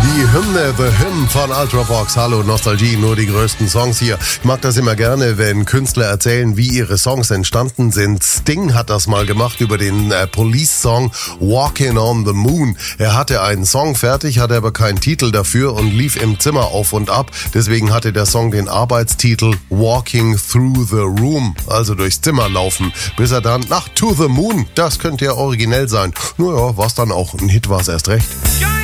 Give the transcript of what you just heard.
Die Hymne, The Hymn von Ultravox. Hallo Nostalgie, nur die größten Songs hier. Ich mag das immer gerne, wenn Künstler erzählen, wie ihre Songs entstanden sind. Sting hat das mal gemacht über den Police-Song Walking on the Moon. Er hatte einen Song fertig, hatte aber keinen Titel dafür und lief im Zimmer auf und ab. Deswegen hatte der Song den Arbeitstitel Walking Through the Room, also durchs Zimmer laufen, bis er dann, To the Moon, das könnte ja originell sein. Naja, was dann auch ein Hit war es erst recht.